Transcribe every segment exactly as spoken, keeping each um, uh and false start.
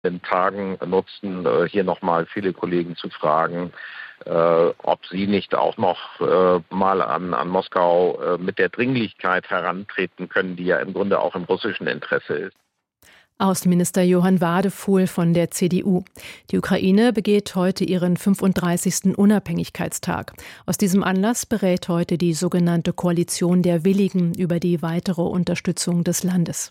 den Tagen nutzen, hier nochmal viele Kollegen zu fragen, äh, ob sie nicht auch noch äh, mal an, an Moskau äh, mit der Dringlichkeit herantreten können, die ja im Grunde auch im russischen Interesse ist. Außenminister Johann Wadefuhl von der C D U. Die Ukraine begeht heute ihren fünfunddreißigsten Unabhängigkeitstag. Aus diesem Anlass berät heute die sogenannte Koalition der Willigen über die weitere Unterstützung des Landes.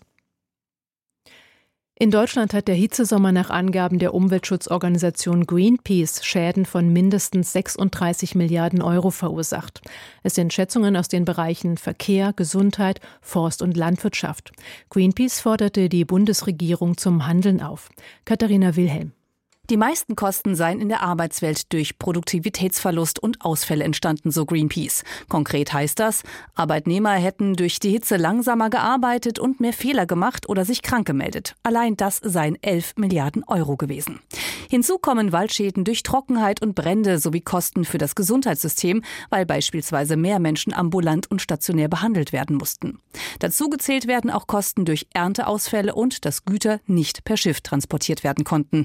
In Deutschland hat der Hitzesommer nach Angaben der Umweltschutzorganisation Greenpeace Schäden von mindestens sechsunddreißig Milliarden Euro verursacht. Es sind Schätzungen aus den Bereichen Verkehr, Gesundheit, Forst und Landwirtschaft. Greenpeace forderte die Bundesregierung zum Handeln auf. Katharina Wilhelm. Die meisten Kosten seien in der Arbeitswelt durch Produktivitätsverlust und Ausfälle entstanden, so Greenpeace. Konkret heißt das, Arbeitnehmer hätten durch die Hitze langsamer gearbeitet und mehr Fehler gemacht oder sich krank gemeldet. Allein das seien elf Milliarden Euro gewesen. Hinzu kommen Waldschäden durch Trockenheit und Brände sowie Kosten für das Gesundheitssystem, weil beispielsweise mehr Menschen ambulant und stationär behandelt werden mussten. Dazu gezählt werden auch Kosten durch Ernteausfälle und dass Güter nicht per Schiff transportiert werden konnten.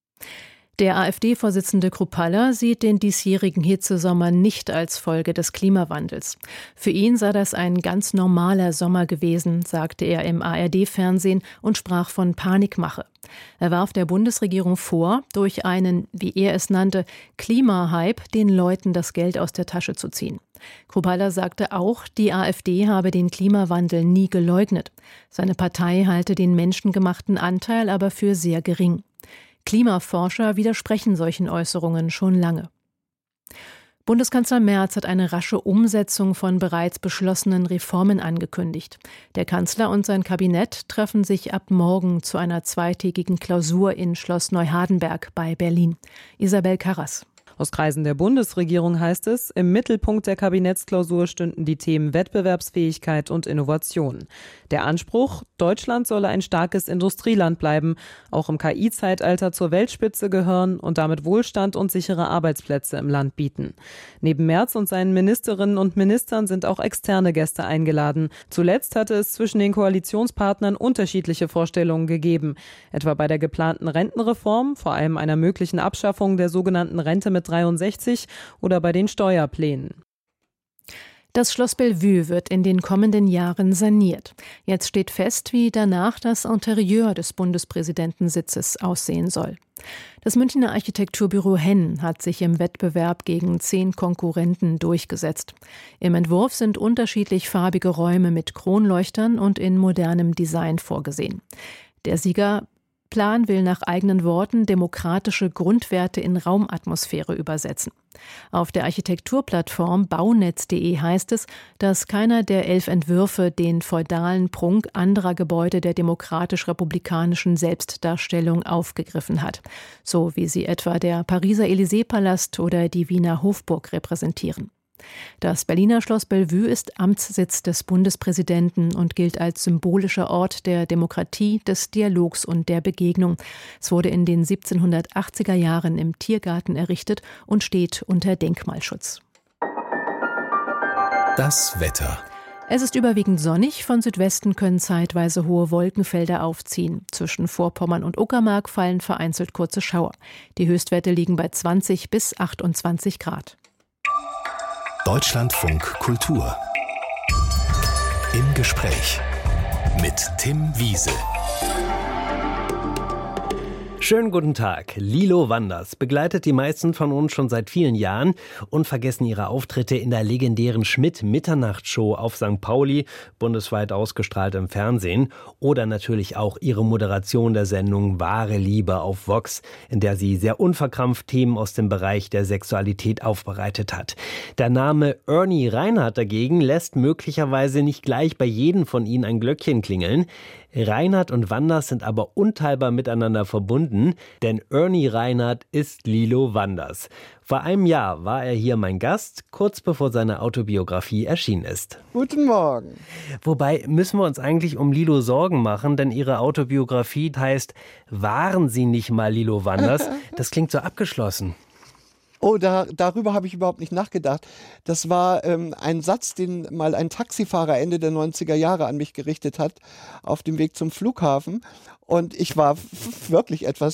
Der AfD-Vorsitzende Kruppalla sieht den diesjährigen Hitzesommer nicht als Folge des Klimawandels. Für ihn sei das ein ganz normaler Sommer gewesen, sagte er im A R D-Fernsehen und sprach von Panikmache. Er warf der Bundesregierung vor, durch einen, wie er es nannte, Klimahype den Leuten das Geld aus der Tasche zu ziehen. Kruppalla sagte auch, die AfD habe den Klimawandel nie geleugnet. Seine Partei halte den menschengemachten Anteil aber für sehr gering. Klimaforscher widersprechen solchen Äußerungen schon lange. Bundeskanzler Merz hat eine rasche Umsetzung von bereits beschlossenen Reformen angekündigt. Der Kanzler und sein Kabinett treffen sich ab morgen zu einer zweitägigen Klausur in Schloss Neuhardenberg bei Berlin. Isabel Karras. Aus Kreisen der Bundesregierung heißt es, im Mittelpunkt der Kabinettsklausur stünden die Themen Wettbewerbsfähigkeit und Innovation. Der Anspruch, Deutschland solle ein starkes Industrieland bleiben, auch im K I-Zeitalter zur Weltspitze gehören und damit Wohlstand und sichere Arbeitsplätze im Land bieten. Neben Merz und seinen Ministerinnen und Ministern sind auch externe Gäste eingeladen. Zuletzt hatte es zwischen den Koalitionspartnern unterschiedliche Vorstellungen gegeben, etwa bei der geplanten Rentenreform, vor allem einer möglichen Abschaffung der sogenannten Rente mit dreiundsechzig oder bei den Steuerplänen. Das Schloss Bellevue wird in den kommenden Jahren saniert. Jetzt steht fest, wie danach das Interieur des Bundespräsidentensitzes aussehen soll. Das Münchner Architekturbüro Henn hat sich im Wettbewerb gegen zehn Konkurrenten durchgesetzt. Im Entwurf sind unterschiedlich farbige Räume mit Kronleuchtern und in modernem Design vorgesehen. Der Sieger Plan will nach eigenen Worten demokratische Grundwerte in Raumatmosphäre übersetzen. Auf der Architekturplattform baunetz punkt de heißt es, dass keiner der elf Entwürfe den feudalen Prunk anderer Gebäude der demokratisch-republikanischen Selbstdarstellung aufgegriffen hat, so wie sie etwa der Pariser Élysée-Palast oder die Wiener Hofburg repräsentieren. Das Berliner Schloss Bellevue ist Amtssitz des Bundespräsidenten und gilt als symbolischer Ort der Demokratie, des Dialogs und der Begegnung. Es wurde in den siebzehnhundertachtziger Jahren im Tiergarten errichtet und steht unter Denkmalschutz. Das Wetter. Es ist überwiegend sonnig, von Südwesten können zeitweise hohe Wolkenfelder aufziehen. Zwischen Vorpommern und Uckermark fallen vereinzelt kurze Schauer. Die Höchstwerte liegen bei zwanzig bis achtundzwanzig Grad. Deutschlandfunk Kultur. Im Gespräch mit Tim Wiese. Schönen guten Tag. Lilo Wanders begleitet die meisten von uns schon seit vielen Jahren. Unvergessen ihre Auftritte in der legendären Schmidt-Mitternachtsshow auf Sankt Pauli, bundesweit ausgestrahlt im Fernsehen. Oder natürlich auch ihre Moderation der Sendung Wahre Liebe auf Vox, in der sie sehr unverkrampft Themen aus dem Bereich der Sexualität aufbereitet hat. Der Name Ernie Reinhardt dagegen lässt möglicherweise nicht gleich bei jedem von ihnen ein Glöckchen klingeln. Reinhardt und Wanders sind aber unteilbar miteinander verbunden, denn Ernie Reinhardt ist Lilo Wanders. Vor einem Jahr war er hier mein Gast, kurz bevor seine Autobiografie erschienen ist. Guten Morgen. Wobei müssen wir uns eigentlich um Lilo Sorgen machen, denn ihre Autobiografie heißt »Waren Sie nicht mal Lilo Wanders?« Das klingt so abgeschlossen. Oh, da, darüber habe ich überhaupt nicht nachgedacht. Das war ähm, ein Satz, den mal ein Taxifahrer Ende der neunziger Jahre an mich gerichtet hat, auf dem Weg zum Flughafen. Und ich war f- wirklich etwas